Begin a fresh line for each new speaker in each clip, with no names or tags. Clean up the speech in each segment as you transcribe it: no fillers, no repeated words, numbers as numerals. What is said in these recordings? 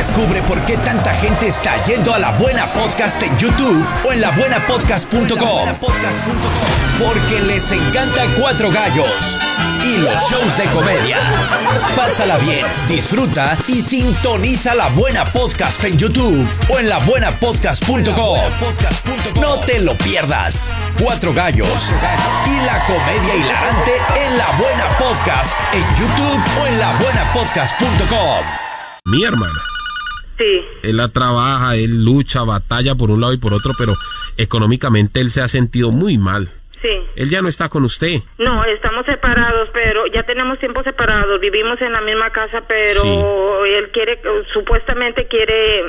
Descubre por qué tanta gente está yendo a La Buena Podcast en YouTube o en labuenapodcast.com. Porque les encanta Cuatro Gallos y los shows de comedia. Pásala bien, disfruta y sintoniza La Buena Podcast en YouTube o en labuenapodcast.com. No te lo pierdas. Cuatro Gallos y la comedia hilarante en La Buena Podcast en YouTube o en labuenapodcast.com.
Mi hermana.
Sí.
Él la trabaja, él lucha, batalla por un lado y por otro, pero económicamente él se ha sentido muy mal.
Sí.
Él ya no está con usted.
No, estamos separados, pero ya tenemos tiempo separados. Vivimos en la misma casa, pero
Sí.
él supuestamente quiere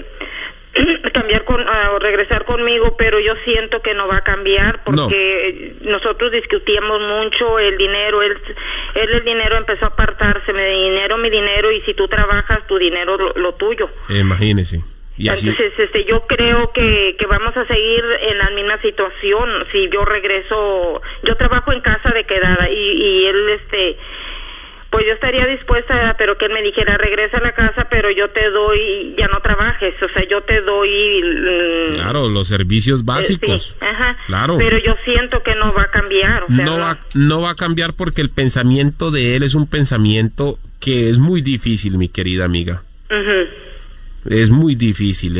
regresar conmigo, pero yo siento que no va a cambiar porque nosotros discutíamos mucho el dinero. Él el dinero empezó a apartarse, mi dinero, y si tú trabajas, tu dinero, lo tuyo.
Imagínese. Y así...
Entonces, yo creo que vamos a seguir en la misma situación. Si yo regreso, yo trabajo en casa de quedada y él, pues yo estaría dispuesta, pero que él me dijera, regresa a la casa, pero yo te doy, ya no trabajes, o sea, yo te doy...
Claro, los servicios básicos.
Sí, ajá.
Claro.
Pero yo siento que no va a cambiar. O sea,
no va a cambiar porque el pensamiento de él es un pensamiento que es muy difícil, mi querida amiga.
Uh-huh.
Es muy difícil.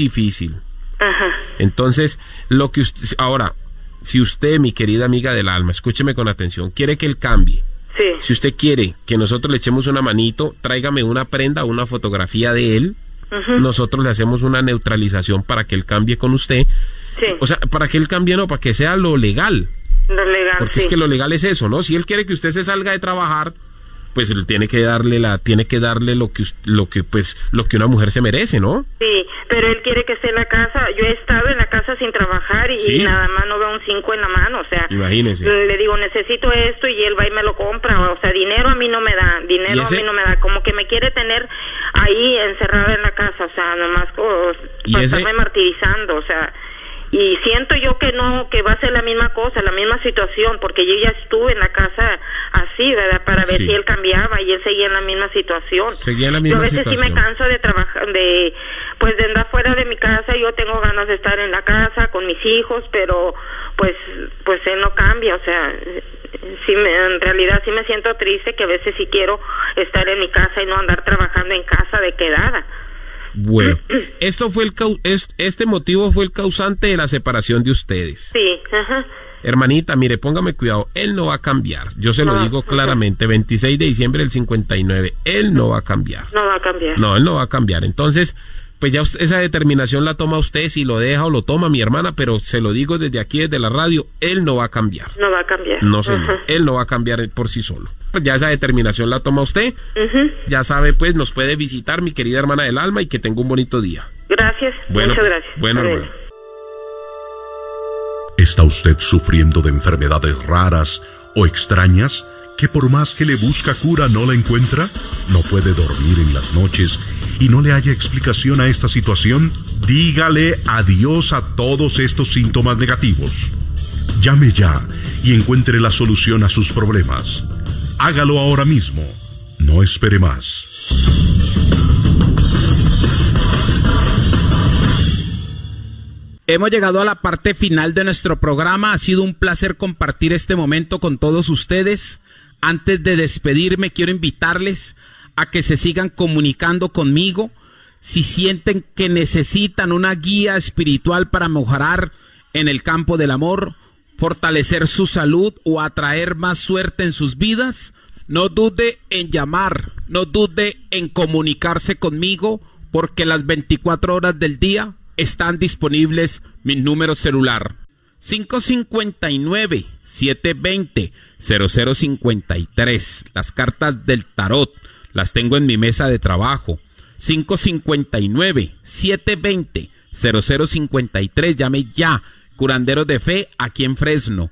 Ajá.
Entonces, lo que usted... Ahora, si usted, mi querida amiga del alma, escúcheme con atención, quiere que él cambie.
Sí.
Si usted quiere que nosotros le echemos una manito, tráigame una prenda, una fotografía de él. Uh-huh. Nosotros le hacemos una neutralización para que él cambie con usted.
Sí.
O sea, para que él cambie, no, para que sea lo legal.
Lo legal,
porque
sí.
es que lo legal es eso, ¿no? Si él quiere que usted se salga de trabajar, pues tiene que darle lo que una mujer se merece, ¿no?
Sí, pero él quiere que esté en la casa. Yo he estado en la casa sin trabajar y,
Sí.
y nada más no veo un 5 en la mano, o sea,
Imagínese.
le digo, necesito esto y él va y me lo compra, o sea, dinero a mí no me da, como que me quiere tener ahí encerrada en la casa, o sea, nomás para estarme martirizando, o sea, y siento yo que va a ser la misma cosa, la misma situación, porque yo ya estuve en la casa así, ¿verdad? Para ver si él cambiaba y él seguía en la misma situación. Yo a veces sí me canso de trabajar, de andar fuera de mi casa. Yo tengo ganas de estar en la casa con mis hijos, pero pues él no cambia, o sea, en realidad sí me siento triste, que a veces sí quiero estar en mi casa y no andar trabajando en casa de quedada.
Bueno, este motivo fue el causante de la separación de ustedes.
Sí, ajá.
Hermanita, mire, póngame cuidado, él no va a cambiar. Yo se lo digo claramente, 26 de diciembre del 59, él no va a cambiar.
No va a cambiar.
No, él no va a cambiar. Entonces, pues ya esa determinación la toma usted, si lo deja o lo toma, mi hermana, pero se lo digo desde aquí, desde la radio, él no va a cambiar.
No va a cambiar.
No, señor,
Ajá.
él no va a cambiar por sí solo. Pues ya esa determinación la toma usted.
Uh-huh.
Ya sabe, pues, nos puede visitar, mi querida hermana del alma, y que tenga un bonito día.
Gracias,
Bueno,
muchas gracias.
Bueno, hermano.
¿Está usted sufriendo de enfermedades raras o extrañas que por más que le busca cura no la encuentra? ¿No puede dormir en las noches y no le haya explicación a esta situación? Dígale adiós a todos estos síntomas negativos. Llame ya y encuentre la solución a sus problemas. Hágalo ahora mismo. No espere más.
Hemos llegado a la parte final de nuestro programa. Ha sido un placer compartir este momento con todos ustedes. Antes de despedirme, quiero invitarles a que se sigan comunicando conmigo. Si sienten que necesitan una guía espiritual para mejorar en el campo del amor, fortalecer su salud o atraer más suerte en sus vidas, no dude en llamar, no dude en comunicarse conmigo, porque las 24 horas del día están disponibles mi número celular 559-720-0053. Las cartas del tarot las tengo en mi mesa de trabajo. 559-720-0053. Llame ya. Curanderos de Fe aquí en Fresno.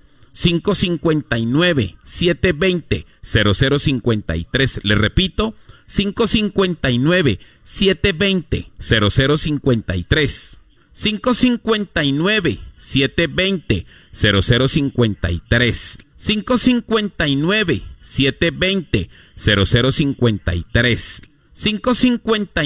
559-720-0053. Le repito, 559-720-0053. 559-720-0053. 559-720-0053. 559